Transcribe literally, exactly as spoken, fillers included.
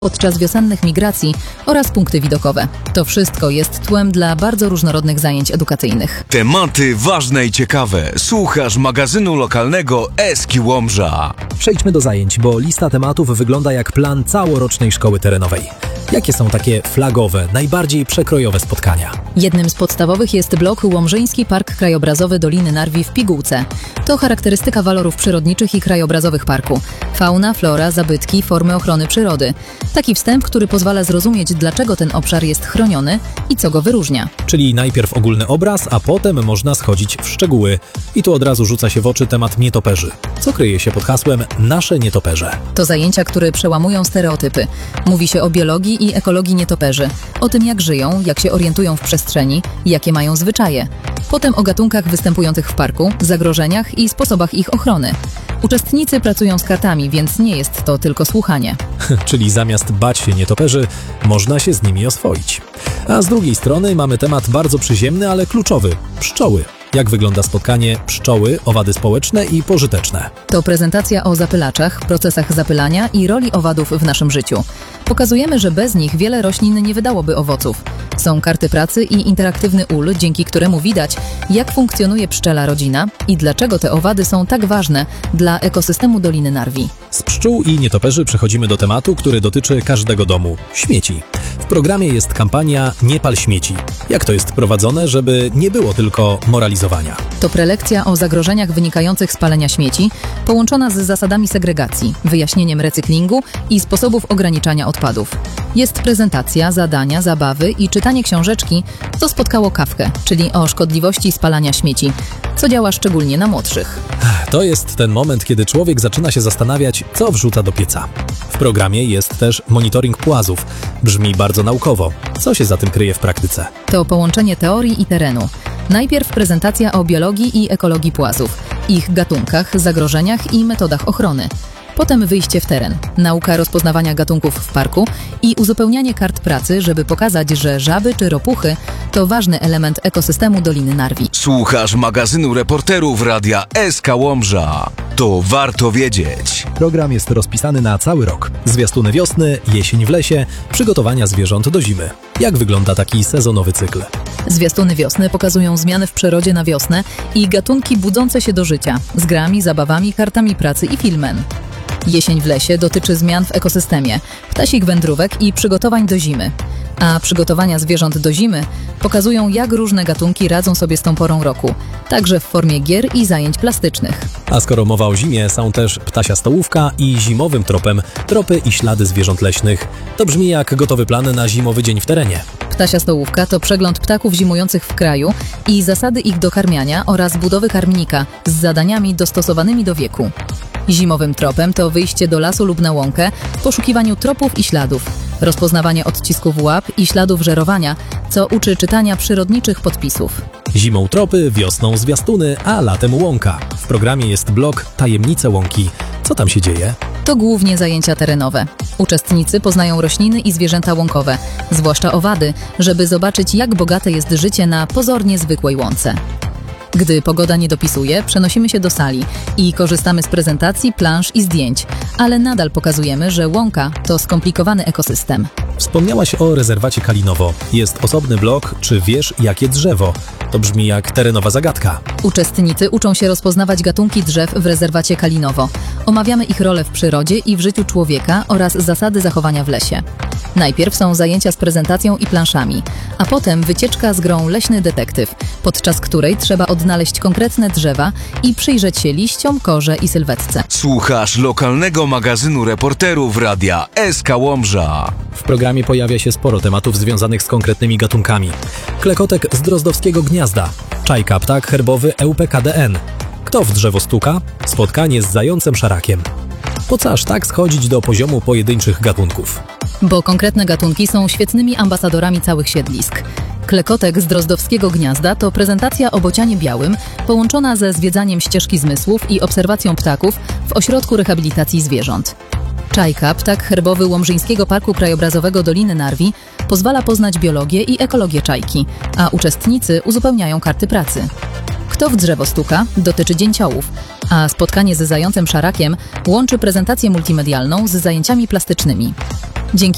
podczas wiosennych migracji oraz punkty widokowe. To wszystko jest tłem dla bardzo różnorodnych zajęć edukacyjnych. Tematy ważne i ciekawe. Słuchasz magazynu lokalnego Eski Łomża. Przejdźmy do zajęć, bo lista tematów wygląda jak plan całorocznej szkoły terenowej. Jakie są takie flagowe, najbardziej przekrojowe spotkania? Jednym z podstawowych jest blok Łomżyński Park Krajobrazowy Doliny Narwi w Pigułce. To charakterystyka walorów przyrodniczych i krajobrazowych parku. Fauna, flora, zabytki, formy ochrony przyrody. Taki wstęp, który pozwala zrozumieć, dlaczego ten obszar jest chroniony i co go wyróżnia. Czyli najpierw ogólny obraz, a potem można schodzić w szczegóły. I tu od razu rzuca się w oczy temat nietoperzy. Co kryje się pod hasłem Nasze nietoperze? To zajęcia, które przełamują stereotypy. Mówi się o biologii i ekologii nietoperzy. O tym, jak żyją, jak się orientują w przestrzeni, jakie mają zwyczaje. Potem o gatunkach występujących w parku, zagrożeniach i sposobach ich ochrony. Uczestnicy pracują z kartami, więc nie jest to tylko słuchanie. Czyli zamiast bać się nietoperzy, można się z nimi oswoić. A z drugiej strony mamy temat bardzo przyziemny, ale kluczowy – pszczoły. Jak wygląda spotkanie pszczoły, owady społeczne i pożyteczne? To prezentacja o zapylaczach, procesach zapylania i roli owadów w naszym życiu. Pokazujemy, że bez nich wiele roślin nie wydałoby owoców. Są karty pracy i interaktywny ul, dzięki któremu widać, jak funkcjonuje pszczela rodzina i dlaczego te owady są tak ważne dla ekosystemu Doliny Narwi. Z pszczół i nietoperzy przechodzimy do tematu, który dotyczy każdego domu – śmieci. W programie jest kampania Nie pal śmieci. Jak to jest prowadzone, żeby nie było tylko moralizowania? To prelekcja o zagrożeniach wynikających z palenia śmieci, połączona z zasadami segregacji, wyjaśnieniem recyklingu i sposobów ograniczania odpadów. Jest prezentacja, zadania, zabawy i czytanie książeczki, co spotkało Kawkę, czyli o szkodliwości spalania śmieci, co działa szczególnie na młodszych. To jest ten moment, kiedy człowiek zaczyna się zastanawiać, co wrzuca do pieca. W programie jest też monitoring płazów. Brzmi bardzo naukowo. Co się za tym kryje w praktyce? To połączenie teorii i terenu. Najpierw prezentacja o biologii i ekologii płazów, ich gatunkach, zagrożeniach i metodach ochrony. Potem wyjście w teren, nauka rozpoznawania gatunków w parku i uzupełnianie kart pracy, żeby pokazać, że żaby czy ropuchy to ważny element ekosystemu Doliny Narwi. Słuchasz magazynu reporterów Radia Eska Łomża. To warto wiedzieć. Program jest rozpisany na cały rok. Zwiastuny wiosny, jesień w lesie, przygotowania zwierząt do zimy. Jak wygląda taki sezonowy cykl? Zwiastuny wiosny pokazują zmiany w przyrodzie na wiosnę i gatunki budzące się do życia, z grami, zabawami, kartami pracy i filmem. Jesień w lesie dotyczy zmian w ekosystemie, ptasich wędrówek i przygotowań do zimy. A przygotowania zwierząt do zimy pokazują, jak różne gatunki radzą sobie z tą porą roku, także w formie gier i zajęć plastycznych. A skoro mowa o zimie, są też ptasia stołówka i zimowym tropem tropy i ślady zwierząt leśnych. To brzmi jak gotowy plan na zimowy dzień w terenie. Ptasia stołówka to przegląd ptaków zimujących w kraju i zasady ich dokarmiania oraz budowy karmnika z zadaniami dostosowanymi do wieku. Zimowym tropem to wyjście do lasu lub na łąkę w poszukiwaniu tropów i śladów, rozpoznawanie odcisków łap i śladów żerowania, co uczy czytania przyrodniczych podpisów. Zimą tropy, wiosną zwiastuny, a latem łąka. W programie jest blok Tajemnice łąki. Co tam się dzieje? To głównie zajęcia terenowe. Uczestnicy poznają rośliny i zwierzęta łąkowe, zwłaszcza owady, żeby zobaczyć, jak bogate jest życie na pozornie zwykłej łące. Gdy pogoda nie dopisuje, przenosimy się do sali i korzystamy z prezentacji, plansz i zdjęć, ale nadal pokazujemy, że łąka to skomplikowany ekosystem. Wspomniałaś o rezerwacie Kalinowo. Jest osobny blok, czy wiesz, jakie drzewo? To brzmi jak terenowa zagadka. Uczestnicy uczą się rozpoznawać gatunki drzew w rezerwacie Kalinowo. Omawiamy ich rolę w przyrodzie i w życiu człowieka oraz zasady zachowania w lesie. Najpierw są zajęcia z prezentacją i planszami, a potem wycieczka z grą Leśny Detektyw, podczas której trzeba odnaleźć konkretne drzewa i przyjrzeć się liściom, korze i sylwetce. Słuchasz lokalnego magazynu reporterów Radia Eska Łomża. W programie pojawia się sporo tematów związanych z konkretnymi gatunkami. Klekotek z drozdowskiego gniazda, czajka, ptak herbowy E U P K D N. Kto w drzewo stuka? Spotkanie z zającem szarakiem. Po co aż tak schodzić do poziomu pojedynczych gatunków? Bo konkretne gatunki są świetnymi ambasadorami całych siedlisk. Klekotek z drozdowskiego gniazda to prezentacja o bocianie białym, połączona ze zwiedzaniem ścieżki zmysłów i obserwacją ptaków w ośrodku rehabilitacji zwierząt. Czajka, ptak herbowy Łomżyńskiego Parku Krajobrazowego Doliny Narwi, pozwala poznać biologię i ekologię czajki, a uczestnicy uzupełniają karty pracy. Kto w drzewo stuka dotyczy dzięciołów, a spotkanie z zającem szarakiem łączy prezentację multimedialną z zajęciami plastycznymi. Dzięki